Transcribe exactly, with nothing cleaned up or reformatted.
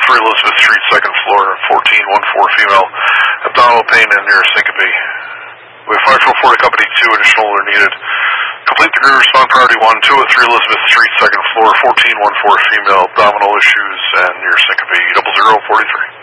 three Elizabeth Street, second floor, fourteen one four female, abdominal pain and near syncope. We have five four four to company two, additional are needed. Complete degree respond priority one, two oh three Elizabeth Street, second floor, fourteen one four female, abdominal issues and near syncope, double zero forty-three.